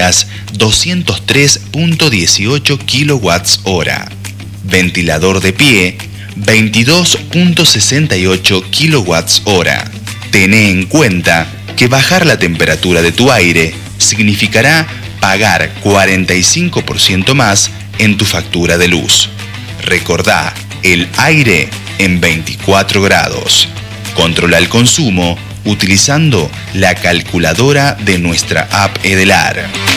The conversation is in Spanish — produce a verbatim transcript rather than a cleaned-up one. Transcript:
microondas doscientos tres punto dieciocho kilowatts hora. Ventilador de pie veintidós punto sesenta y ocho kilowatts hora. Tené en cuenta que bajar la temperatura de tu aire significará pagar cuarenta y cinco por ciento más en tu factura de luz. Recordá, el aire en veinticuatro grados. Controla el consumo utilizando la calculadora de nuestra app Edelar.